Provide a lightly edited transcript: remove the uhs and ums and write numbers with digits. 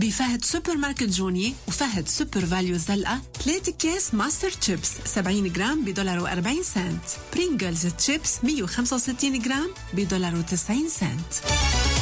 بفهد سوبر ماركت جوني وفهد سوبر فاليو الزلقة 3 أكياس ماستر تشيبس 70 جرام $1.40. برينجلز تشيبس 165 جرام $1.90.